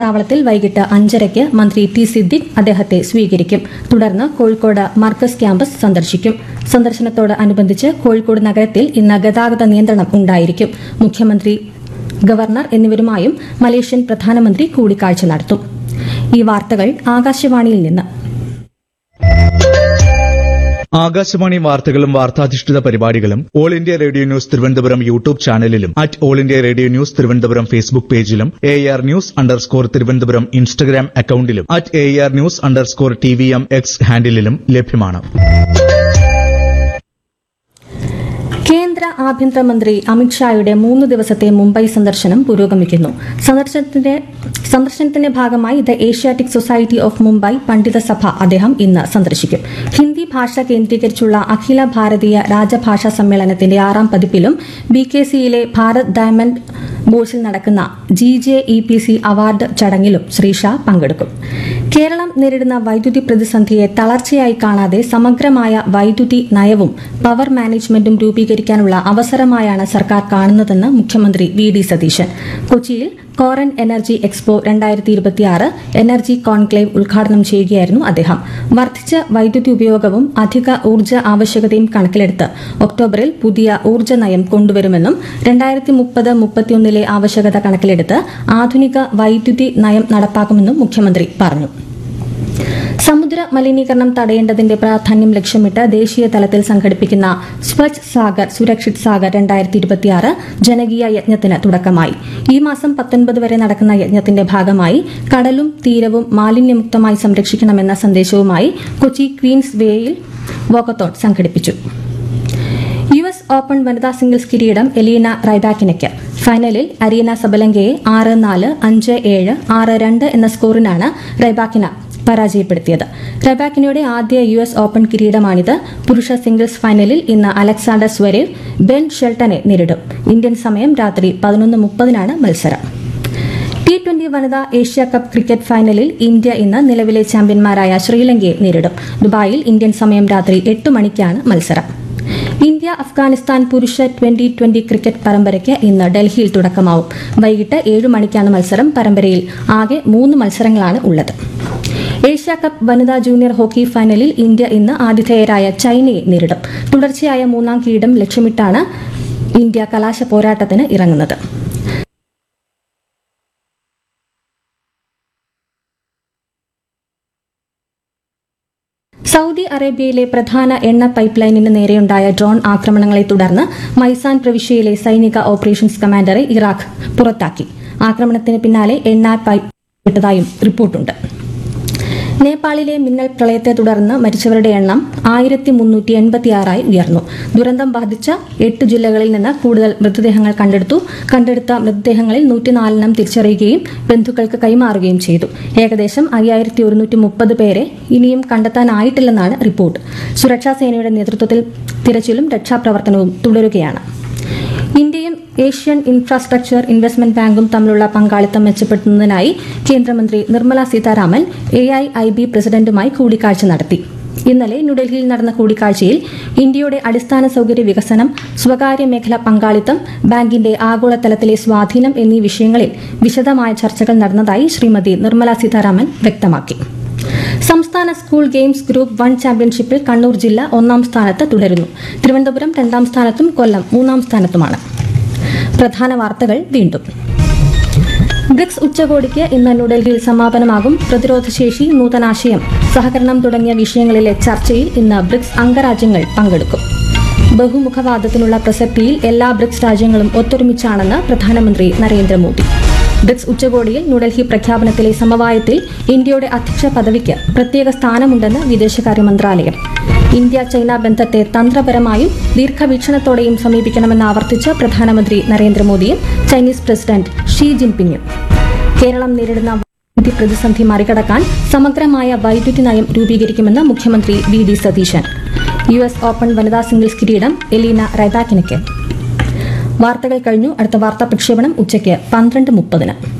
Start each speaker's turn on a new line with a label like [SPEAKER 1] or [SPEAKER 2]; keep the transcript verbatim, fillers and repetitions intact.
[SPEAKER 1] വിമാനത്താവളത്തിൽ വൈകിട്ട് അഞ്ചരയ്ക്ക് മന്ത്രി ടി സിദ്ദിഖ് അദ്ദേഹത്തെ സ്വീകരിക്കും. തുടർന്ന് കോഴിക്കോട് മർക്കസ് ക്യാമ്പസ് സന്ദർശിക്കും. സന്ദർശനത്തോടനുബന്ധിച്ച് കോഴിക്കോട് നഗരത്തിൽ ഇന്ന് ഗതാഗത നിയന്ത്രണം ഉണ്ടായിരിക്കും. മുഖ്യമന്ത്രി, ഗവർണർ എന്നിവരുമായും മലേഷ്യൻ പ്രധാനമന്ത്രി കൂടിക്കാഴ്ച നടത്തും. ഈ വാർത്തകൾ ആകാശവാണിയിൽ നിന്ന്.
[SPEAKER 2] ആകാശവാണി വാർത്തകളും വാർത്താധിഷ്ഠിത പരിപാടികളും all India radio news Thiruvananthapuram YouTube ചാനലിലും at all India radio news Thiruvananthapuram Facebook പേജിലും A R news underscore Thiruvananthapuram Instagram അക്കൌണ്ടിലും at A R news underscore T V M X ഹാൻഡിലും ലഭ്യമാണ്.
[SPEAKER 1] കേന്ദ്ര ആഭ്യന്തരമന്ത്രി അമിത്ഷായുടെ മൂന്ന് ദിവസത്തെ മുംബൈ സന്ദർശനം പുരോഗമിക്കുന്നു. സന്ദർശനത്തിന്റെ സന്ദർശനത്തിന്റെ ഭാഗമായി the Asiatic society of Mumbai പണ്ഡിത സഭ അദ്ദേഹം ഇന്ന് സന്ദർശിക്കും. ഹിന്ദി ഭാഷ കേന്ദ്രീകരിച്ചുള്ള അഖില ഭാരതീയ രാജഭാഷാ സമ്മേളനത്തിന്റെ ആറാം പതിപ്പിലും ബി കെ സിയിലെ ഭാരത് ഡയമണ്ട് ബോർഡ്സിൽ നടക്കുന്ന G J E P C award ചടങ്ങിലും ശ്രീ ഷാ പങ്കെടുക്കും. കേരളം നേരിടുന്ന വൈദ്യുതി പ്രതിസന്ധിയെ തളർച്ചയായി കാണാതെ സമഗ്രമായ വൈദ്യുതി നയവും പവർ മാനേജ്മെന്റും രൂപീകരിക്കാനുള്ള അവസരമായാണ് സർക്കാർ കാണുന്നതെന്ന് മുഖ്യമന്ത്രി വി ഡി സതീശൻ. കൊച്ചിയിൽ കോറൻ എനർജി എക്സ്പോ രണ്ടായിരത്തി ഇരുപത്തിയാറ് എനർജി കോൺക്ലേവ് ഉദ്ഘാടനം ചെയ്യുകയായിരുന്നു അദ്ദേഹം. വർദ്ധിച്ച വൈദ്യുതി ഉപയോഗവും അധിക ഊർജ്ജ ആവശ്യകതയും കണക്കിലെടുത്ത് ഒക്ടോബറിൽ പുതിയ ഊർജ്ജ നയം കൊണ്ടുവരുമെന്നും രണ്ടായിരത്തി മുപ്പത് മുപ്പത്തിയൊന്നിലെ ആവശ്യകത കണക്കിലെടുത്ത് ആധുനിക വൈദ്യുതി നയം നടപ്പാക്കുമെന്നും മുഖ്യമന്ത്രി പറഞ്ഞു. സമുദ്ര മലിനീകരണം തടയേണ്ടതിന്റെ പ്രാധാന്യം ലക്ഷ്യമിട്ട് ദേശീയ തലത്തിൽ സംഘടിപ്പിക്കുന്ന സ്വച്ഛ് സാഗർ സുരക്ഷിത് സാഗർ രണ്ടായിരത്തി ഇരുപത്തിയാറ് ജനകീയ യജ്ഞത്തിന് തുടക്കമായി. ഈ മാസം പത്തൊൻപത് വരെ നടക്കുന്ന യജ്ഞത്തിന്റെ ഭാഗമായി കടലും തീരവും മാലിന്യമുക്തമായി സംരക്ഷിക്കണമെന്ന സന്ദേശവുമായി കൊച്ചി ക്വീൻസ് വേയിൽ വാക്കത്തോൺ സംഘടിപ്പിച്ചു. യു എസ് ഓപ്പൺ വനിതാ സിംഗിൾസ് കിരീടം എലീന റൈബാക്കിനയ്ക്ക്. ഫൈനലിൽ അരീന സബലങ്കയെ ആറ് നാല് അഞ്ച് ഏഴ് ആറ് രണ്ട് എന്ന സ്കോറിനാണ് റൈബാക്കിന പരാജയപ്പെടുത്തിയത്. റൈബാക്കിനയുടെ ആദ്യ യു എസ് ഓപ്പൺ കിരീടമാണിത്. പുരുഷ സിംഗിൾസ് ഫൈനലിൽ ഇന്ന് അലക്സാണ്ടർ സ്വരേവ് ബെൻ ഷെൽട്ടനെ നേരിടും. ഇന്ത്യൻ സമയം രാത്രി പതിനൊന്ന് മുപ്പതിനാണ് മത്സരം. ടി ട്വന്റി വനിതാ ഏഷ്യ കപ്പ് ക്രിക്കറ്റ് ഫൈനലിൽ ഇന്ത്യ ഇന്ന് നിലവിലെ ചാമ്പ്യന്മാരായ ശ്രീലങ്കയെ നേരിടും. ദുബായിൽ ഇന്ത്യൻ സമയം രാത്രി എട്ട് മണിക്കാണ് മത്സരം. ഇന്ത്യ അഫ്ഗാനിസ്ഥാൻ പുരുഷ ട്വന്റി ട്വന്റി ക്രിക്കറ്റ് പരമ്പരയ്ക്ക് ഇന്ന് ഡൽഹിയിൽ തുടക്കമാവും. വൈകിട്ട് ഏഴ് മണിക്കാണ് മത്സരം. പരമ്പരയിൽ ആകെ മൂന്ന് മത്സരങ്ങളാണ് ഉള്ളത്. ഏഷ്യ കപ്പ് വനിതാ ജൂനിയർ ഹോക്കി ഫൈനലിൽ ഇന്ത്യ ഇന്ന് ആതിഥേയരായ ചൈനയെ നേരിടും. തുടർച്ചയായ മൂന്നാം കിരീടം ലക്ഷ്യമിട്ടാണ് ഇന്ത്യ കലാശ പോരാട്ടത്തിന് ഇറങ്ങുന്നത്. സൌദി അറേബ്യയിലെ പ്രധാന എണ്ണ പൈപ്പ് ലൈനിന് നേരെയുണ്ടായ ഡ്രോൺ ആക്രമണങ്ങളെ തുടർന്ന് മൈസാൻ പ്രവിശ്യയിലെ സൈനിക ഓപ്പറേഷൻസ് കമാൻഡറെ ഇറാഖ് പുറത്താക്കി. ആക്രമണത്തിന് പിന്നാലെ എണ്ണ പൈപ്പ് വിട്ടതായും റിപ്പോർട്ടുണ്ട്. നേപ്പാളിലെ മിന്നൽ പ്രളയത്തെ തുടർന്ന് മരിച്ചവരുടെ എണ്ണം ആയിരത്തി മുന്നൂറ്റി എൺപത്തിയാറായി ഉയർന്നു. ദുരന്തം ബാധിച്ച എട്ട് ജില്ലകളിൽ നിന്ന് കൂടുതൽ മൃതദേഹങ്ങൾ കണ്ടെടുത്തു. കണ്ടെടുത്ത മൃതദേഹങ്ങളിൽ നൂറ്റിനാലെണ്ണം തിരിച്ചറിയുകയും ബന്ധുക്കൾക്ക് കൈമാറുകയും ചെയ്തു. ഏകദേശം അയ്യായിരത്തി ഒരുന്നൂറ്റി മുപ്പത് പേരെ ഇനിയും കണ്ടെത്താനായിട്ടില്ലെന്നാണ് റിപ്പോർട്ട്. സുരക്ഷാ സേനയുടെ നേതൃത്വത്തിൽ തിരച്ചിലും രക്ഷാപ്രവർത്തനവും തുടരുകയാണ്. ഇന്ത്യയും ഏഷ്യൻ ഇൻഫ്രാസ്ട്രക്ചർ ഇൻവെസ്റ്റ്മെന്റ് ബാങ്കും തമ്മിലുള്ള പങ്കാളിത്തം മെച്ചപ്പെടുത്തുന്നതിനായി കേന്ദ്രമന്ത്രി Nirmala Sitharaman A I I B പ്രസിഡന്റുമായി കൂടിക്കാഴ്ച നടത്തി. ഇന്നലെ ന്യൂഡൽഹിയിൽ നടന്ന കൂടിക്കാഴ്ചയിൽ ഇന്ത്യയുടെ അടിസ്ഥാന സൌകര്യ വികസനം, സ്വകാര്യ മേഖല പങ്കാളിത്തം, ബാങ്കിന്റെ ആഗോളതലത്തിലെ സ്വാധീനം എന്നീ വിഷയങ്ങളിൽ വിശദമായ ചർച്ചകൾ നടന്നതായി ശ്രീമതി നിർമ്മല സീതാരാമൻ വ്യക്തമാക്കി. സംസ്ഥാന സ്കൂൾ ഗെയിംസ് ഗ്രൂപ്പ് വൺ ചാമ്പ്യൻഷിപ്പിൽ കണ്ണൂർ ജില്ല ഒന്നാം സ്ഥാനത്ത് തുടരുന്നു. തിരുവനന്തപുരം രണ്ടാം സ്ഥാനത്തും കൊല്ലം മൂന്നാം സ്ഥാനത്തുമാണ്. പ്രധാന വാർത്തകൾ വീണ്ടും. ബ്രിക്സ് ഉച്ചകോടിക്ക് ഇന്ന് ന്യൂഡൽഹിയിൽ സമാപനമാകും. പ്രതിരോധശേഷി, നൂതനാശയം, സഹകരണം തുടങ്ങിയ വിഷയങ്ങളിലെ ചർച്ചയിൽ ഇന്ന് ബ്രിക്സ് അംഗരാജ്യങ്ങൾ പങ്കെടുക്കും. ബഹുമുഖവാദത്തിനുള്ള പ്രസക്തിയിൽ എല്ലാ ബ്രിക്സ് രാജ്യങ്ങളും ഒത്തൊരുമിച്ചാണെന്ന് പ്രധാനമന്ത്രി നരേന്ദ്രമോദി. ബ്രിക്സ് ഉച്ചകോടിയിൽ ന്യൂഡൽഹി പ്രഖ്യാപനത്തിലെ സമവായത്തിൽ ഇന്ത്യയുടെ അധ്യക്ഷ പദവിക്ക് പ്രത്യേക സ്ഥാനമുണ്ടെന്ന് വിദേശകാര്യ മന്ത്രാലയം. ഇന്ത്യ ചൈന ബന്ധത്തെ തന്ത്രപരമായും ദീർഘവീക്ഷണത്തോടെയും സമീപിക്കണമെന്ന് ആവർത്തിച്ച് പ്രധാനമന്ത്രി നരേന്ദ്രമോദിയും ചൈനീസ് പ്രസിഡന്റ് ഷീ ജിൻപിങ്ങും. കേരളം നേരിടുന്ന വൈദ്യുതി പ്രതിസന്ധി മറികടക്കാൻ സമഗ്രമായ വൈദ്യുതി നയം രൂപീകരിക്കുമെന്ന് മുഖ്യമന്ത്രി V D Satheesan. U S open വനിതാ സിംഗിൾസ് കിരീടം എലീന റൈബാക്കിനയ്ക്ക്. വാർത്തകൾ കഴിഞ്ഞു. അടുത്ത വാർത്താ പ്രക്ഷേപണം ഉച്ചയ്ക്ക് പന്ത്രണ്ട് മുപ്പതിന്.